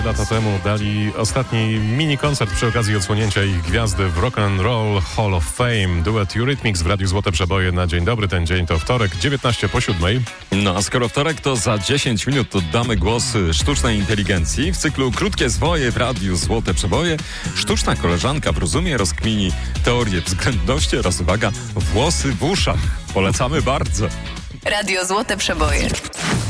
Lata temu dali ostatni mini-koncert przy okazji odsłonięcia ich gwiazdy w Rock and Roll Hall of Fame. Duet Eurythmics w Radiu Złote Przeboje na dzień dobry. Ten dzień to wtorek, 19:07. No a skoro wtorek, to za 10 minut oddamy głos sztucznej inteligencji. W cyklu Krótkie Zwoje w Radiu Złote Przeboje sztuczna koleżanka w rozumie rozkmini teorię względności oraz, uwaga, włosy w uszach. Polecamy bardzo. Radio Złote Przeboje.